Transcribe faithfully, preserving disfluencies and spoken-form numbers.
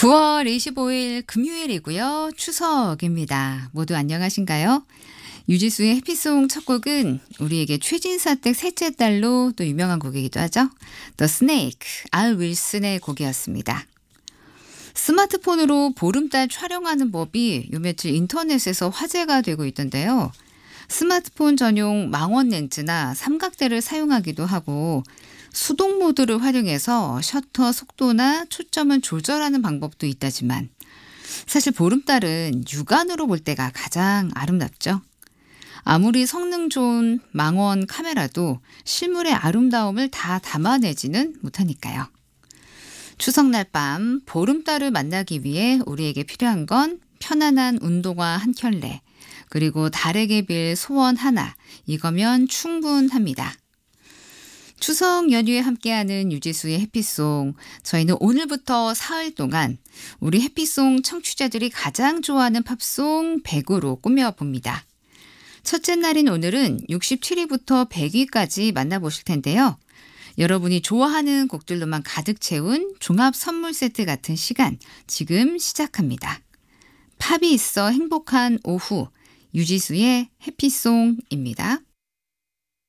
구월 이십오일 금요일이고요. 추석입니다. 모두 안녕하신가요? 유지수의 해피송 첫 곡은 우리에게 최진사댁 셋째 딸로 또 유명한 곡이기도 하죠. The Snake, 알 윌슨의 곡이었습니다. 스마트폰으로 보름달 촬영하는 법이 요 며칠 인터넷에서 화제가 되고 있던데요. 스마트폰 전용 망원 렌즈나 삼각대를 사용하기도 하고 수동 모드를 활용해서 셔터 속도나 초점을 조절하는 방법도 있다지만 사실 보름달은 육안으로 볼 때가 가장 아름답죠. 아무리 성능 좋은 망원 카메라도 실물의 아름다움을 다 담아내지는 못하니까요. 추석날 밤 보름달을 만나기 위해 우리에게 필요한 건 편안한 운동화 한 켤레, 그리고 달에게 빌 소원 하나, 이거면 충분합니다. 추석 연휴에 함께하는 유지수의 해피송, 저희는 오늘부터 사흘 동안 우리 해피송 청취자들이 가장 좋아하는 팝송 백 위로 꾸며봅니다. 첫째 날인 오늘은 육십칠 위부터 백 위까지 만나보실 텐데요. 여러분이 좋아하는 곡들로만 가득 채운 종합 선물 세트 같은 시간 지금 시작합니다. 팝이 있어 행복한 오후, 유지수의 해피송입니다.